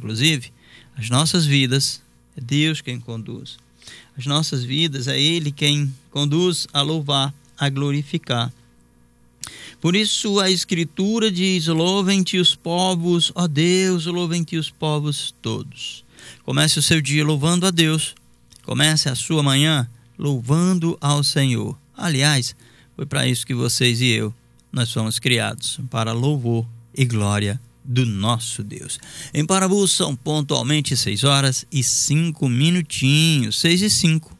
inclusive, as nossas vidas é Deus quem conduz. As nossas vidas é Ele quem conduz a louvar, a glorificar. Por isso a Escritura diz: louvem-te os povos, ó Deus, louvem-te os povos todos. Comece o seu dia louvando a Deus. Comece a sua manhã louvando ao Senhor. Aliás, foi para isso que vocês e eu, nós fomos criados, para louvor e glória do nosso Deus. Em Parabu são pontualmente 6 horas e 5 minutinhos, 6 e 5.